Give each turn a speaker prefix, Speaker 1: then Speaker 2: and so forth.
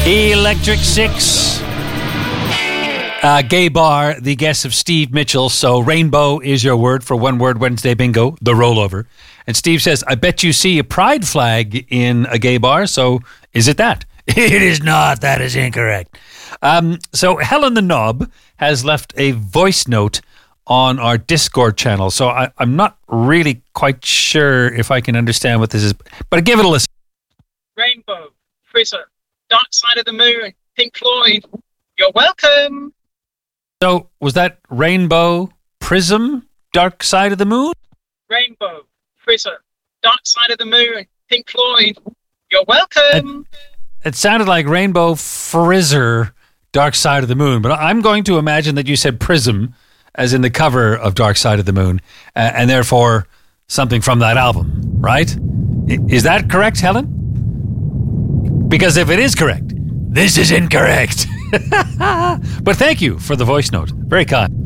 Speaker 1: Electric Six. Gay bar, the guest of Steve Mitchell. So rainbow is your word for One Word Wednesday bingo, the rollover. And Steve says, I bet you see a pride flag in a gay bar. So is it that? It is not. That is incorrect. So Helen the Knob has left a voice note on our Discord channel. So I'm not really quite sure if I can understand what this is, but give it a listen.
Speaker 2: Rainbow, Prism, Dark Side of the Moon, Pink Floyd. You're welcome.
Speaker 1: So was that Rainbow, Prism, Dark Side of the Moon?
Speaker 2: Rainbow, Prism, Dark Side of the Moon, Pink Floyd. You're welcome.
Speaker 1: It sounded like Rainbow, Frizzer, Dark Side of the Moon, but I'm going to imagine that you said Prism, as in the cover of Dark Side of the Moon, and therefore something from that album, right? Is that correct, Helen? Because if it is correct, this is incorrect. But thank you for the voice note. Very kind.